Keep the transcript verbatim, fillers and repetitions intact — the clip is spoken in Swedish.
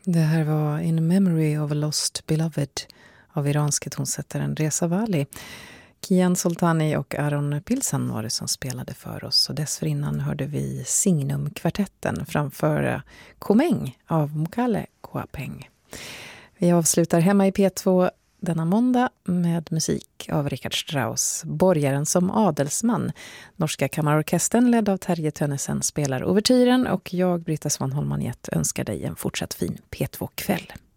Det här var In Memory of a Lost Beloved av iranske tonsättaren Reza Vali. Kian Soltani och Aron Pilsan var det som spelade för oss. Och dessförinnan hörde vi Signum-kvartetten framföra Komeng av Mokale Koapeng. Vi avslutar hemma i P två denna måndag med musik av Richard Strauss, Borgaren som adelsman. Norska kammarorkestern ledd av Terje Tönnesen spelar ouvertyren och jag, Britta Svan Holmanjet, önskar dig en fortsatt fin P två-kväll.